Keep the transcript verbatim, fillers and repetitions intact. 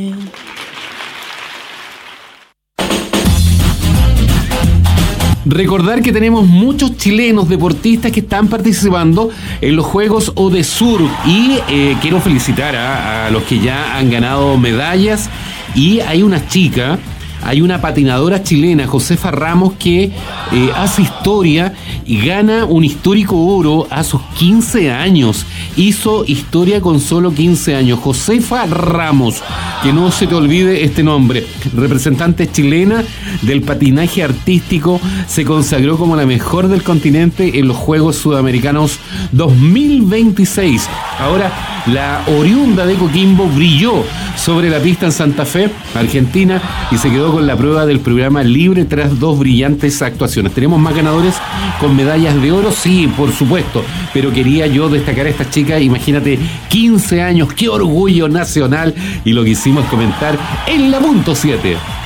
Recordar que tenemos muchos chilenos deportistas que están participando en los Juegos Odesur y eh, quiero felicitar a, a los que ya han ganado medallas. Y hay una chica, hay una patinadora chilena, Josefa Ramos, que eh, hace historia y gana un histórico oro a sus quince años. Hizo historia con solo quince años. Josefa Ramos, que no se te olvide este nombre, representante chilena del patinaje artístico, se consagró como la mejor del continente en los Juegos Sudamericanos dos mil veintiséis. Ahora, la oriunda de Coquimbo brilló sobre la pista en Santa Fe, Argentina, y se quedó con la prueba del programa libre tras dos brillantes actuaciones. ¿Tenemos más ganadores con medallas de oro? Sí, por supuesto, pero quería yo destacar a esta chica. Imagínate, quince años, qué orgullo nacional, y lo quisimos comentar en la punto siete.